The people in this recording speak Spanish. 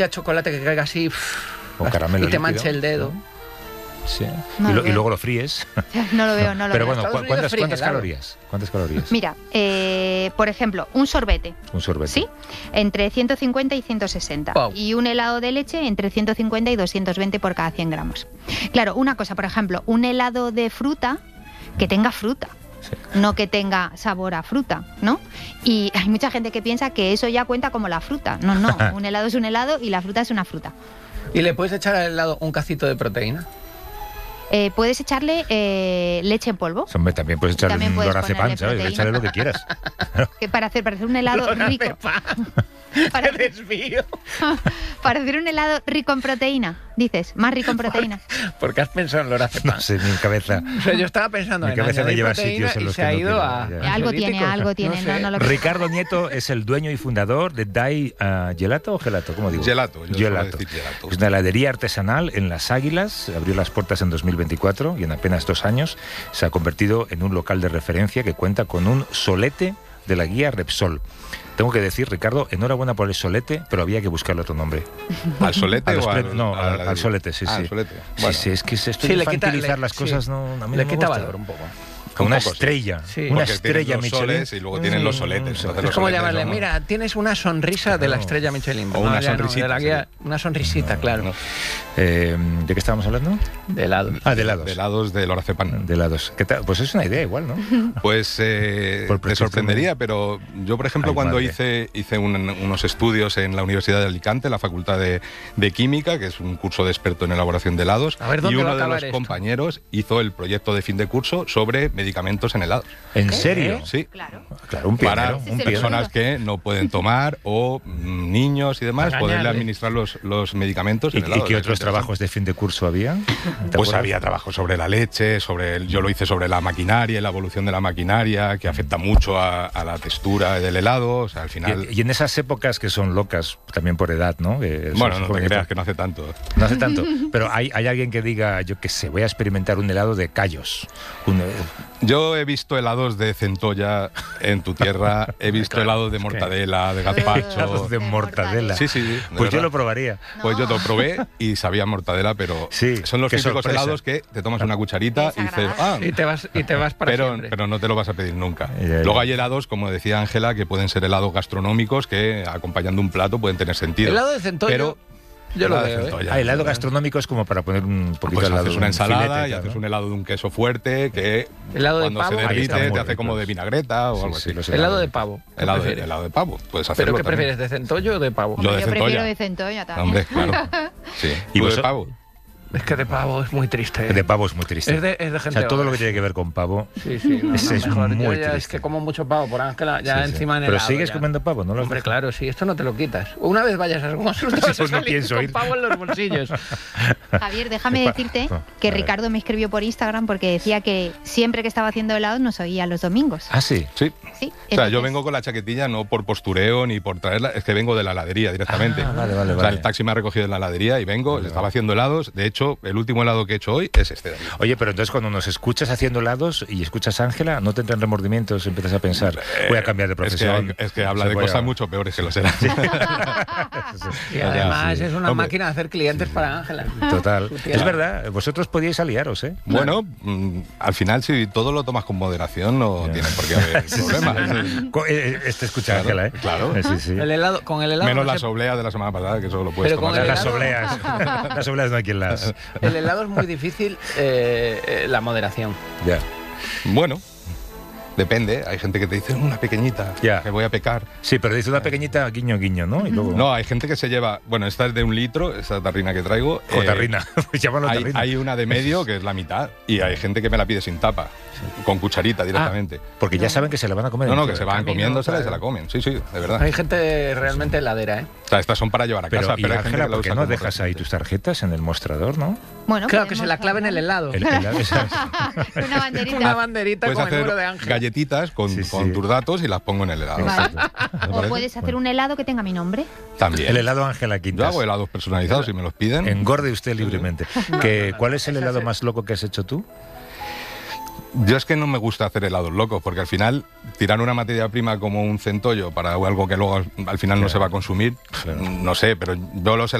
chocolate que caiga así O caramelo y te líquido, manche el dedo. ¿no? Sí. No lo y veo. luego lo fríes. No lo veo, no lo Pero veo. bueno, Estados Unidos fríe ¿cuántas helado. calorías? ¿Cuántas calorías? Mira, por ejemplo, un sorbete, Un sorbete. ¿sí? Entre 150 y 160. Wow. Y un helado de leche entre 150 y 220 por cada 100 gramos. Claro, una cosa, por ejemplo, un helado de fruta que tenga fruta. Sí. No que tenga sabor a fruta, ¿no? Y hay mucha gente que piensa que eso ya cuenta como la fruta. No, no, un helado es un helado y la fruta es una fruta. ¿Y le puedes echar al helado un cacito de proteína? Puedes echarle leche en polvo, Hombre, también puedes echarle También un puedes lorazepam, ponerle ¿sabes? proteína. Échale lo que quieras. que para hacer un helado rico. Para, ¡Qué desvío! para hacer un helado rico en proteína, dices, más rico en proteína. Porque has pensado en lorazepam. No sé, mi cabeza. O sea, yo estaba pensando Mi en cabeza me añadir lleva a proteína sitios en y los se que ha no ido quiero, a... ya. Algo tiene, No sé. no lo Ricardo Nieto es el dueño y fundador de Dai Gelato o Gelato, ¿cómo digo? Gelato, yo suelo decir gelato. Es una heladería artesanal en Las Águilas, abrió las puertas en 2024 y en apenas 2 años se ha convertido en un local de referencia que cuenta con un solete de la guía Repsol. Tengo que decir, Ricardo, enhorabuena por el solete, pero había que buscarle otro nombre. ¿Al solete A los o premios- no, a la al heladería? solete, sí, Ah, sí. al solete. Sí, Bueno, sí, es que esto Sí, de le quita- infantilizar le- las cosas sí. no, a mí Le no me quita gusta. valor un poco. Con una Un poco, sí. estrella, Sí. una porque estrella tienen los Michelin. soles y luego tienen los soletes. Entonces Es los como soletes llamarle, son- mira, tienes una sonrisa de la estrella Michelin. O una ya no, sonrisita, de la guía, sí. una sonrisita, claro. No, ¿De qué estábamos hablando? De helado. Ah, de helados. de helados de lorazepam. De helados. ¿Qué tal? Pues es una idea igual, ¿no? Pues Por te persistir, sorprendería, pero yo, por ejemplo, Ay, cuando madre. hice unos estudios en la Universidad de Alicante, la Facultad de Química, que es un curso de experto en elaboración de helados, A ver, y ¿dónde va uno a de acabar los esto? compañeros hizo el proyecto de fin de curso sobre medicamentos en helados. ¿En serio? Sí. Claro. Claro, un Para pionero. Ese es Un el pionero. personas que no pueden tomar o niños y demás, Para poderle engañarle. administrar los medicamentos ¿Y, en helados. qué Es otros interesante. trabajos de fin de curso había? ¿Te Pues acuerdas? había trabajo sobre la leche, yo lo hice sobre la maquinaria y la evolución de la maquinaria, que afecta mucho a la textura del helado. O sea, al final. Y en esas épocas que son locas, también por edad, ¿no? Bueno, no te creas que no hace tanto. No hace tanto. Pero hay alguien que diga, yo qué sé, voy a experimentar un helado de callos. Yo he visto helados de centolla en tu tierra, he visto helados de mortadela, de gazpacho. Helados de mortadela. Sí, sí, de Pues yo verdad. lo probaría. Pues yo lo probé y sabía mortadela, pero Sí, son los qué típicos sorpresa. helados que te tomas una cucharita y dices, Desagradable. Y te vas para siempre. pero no te lo vas a pedir nunca. Ya, ya. Luego hay helados, como decía Ángela, que pueden ser helados gastronómicos que acompañando un plato pueden tener sentido. Helado de centollo, Pero yo lo helado de veo, ¿eh? centolla. Helado gastronómico es como para poner un poquito Pues al lado haces de una un ensalada filete y tal, haces ¿no? un helado de un queso fuerte que Helado de cuando pavo. se Ahí está derrite muy te hace rico, como de sí. vinagreta o Sí, algo sí, así. los Helado de pavo. ¿qué Helado prefieres? de pavo, puedes ¿Pero hacerlo qué también. prefieres, de centollo o de pavo? Lo de Yo prefiero centolla. de centolla también. Hombre, claro. Sí. ¿Y ¿Tú de vos- pavo? Es que de pavo es muy triste. De pavo es muy triste. Es de o gente sea, todo lo ahora. que tiene que ver con pavo. Sí, sí, no, Ese no, es mejor. Yo muy ya es triste. que como mucho pavo por Ángela, ya Sí, sí. encima en Pero helado, sigues ya. comiendo pavo, ¿no? Lo has Hombre, dejado? claro, sí, esto no te lo quitas. Una vez vayas a algún sitio, vas a Pues no salir pienso con ir. pavo en los bolsillos. Javier, déjame decirte A que ver. Ricardo me escribió por Instagram porque decía que siempre que estaba haciendo helados nos oía los domingos. Ah, sí. Sí. Sí, O sea, yo entonces- vengo con la chaquetilla no por postureo ni por traerla, es que vengo de la heladería directamente. Ah, vale, vale, O sea, vale. el taxi me ha recogido en la heladería y vengo, estaba haciendo helados. De hecho, el último helado que he hecho hoy es este de aquí. Oye, pero entonces cuando nos escuchas haciendo helados y escuchas a Ángela, ¿no te entran remordimientos? Empiezas a pensar, voy a cambiar de profesión. Es que habla Se de voy a- cosas mucho peores que lo serán. Y además sí. es una Hombre. máquina de hacer clientes para Ángela. Total. Su tía. Es verdad, vosotros podíais aliaros, ¿eh? Bueno, al final, si todo lo tomas con moderación, no tiene por qué haber problemas. Este escucha a Claro, Ángela, ¿eh? claro. Sí, sí. El helado, con el helado Menos no las se- obleas de la semana pasada, que eso lo puedes Pero con tomar. el Las helado- obleas. Las obleas no hay quien las... el helado es muy difícil la moderación. Ya. Bueno, depende. Hay gente que te dice una pequeñita, Ya. que voy a pecar. Sí, pero dice una pequeñita guiño, guiño, ¿no? Y luego... No, hay gente que se lleva. Bueno, esta es de 1 litro, esta tarrina que traigo. O tarrina. Llámalo Hay, tarrina. hay una de medio que es la mitad. Y hay gente que me la pide sin tapa, con cucharita directamente. Porque ya saben que se la van a comer. No, no, entera. que se van camino, comiéndosela y se claro. la comen. Sí, sí, de verdad. Hay gente realmente heladera, ¿eh? O sea, estas son para llevar a Pero, casa. y Pero hay gente Ángela, que la ¿por qué usa no como dejas ahí recipiente. tus tarjetas en el mostrador, no? Bueno, Claro, que podemos se la clave en el helado. El helado, ¿sabes? Una banderita. Una banderita Puedes con el hacer número de Ángel. galletitas con, Sí, sí. con tus datos y las pongo en el helado. Vale. ¿Te O parece? puedes hacer un helado que tenga mi nombre. También. El helado Ángela Yo Quintas. hago helados personalizados si me los piden. Engorde usted libremente. ¿Cuál es el helado más loco que has hecho tú? Yo es que no me gusta hacer helados locos, porque al final tirar una materia prima como un centollo para algo que luego al final no se va a consumir, no sé, pero yo los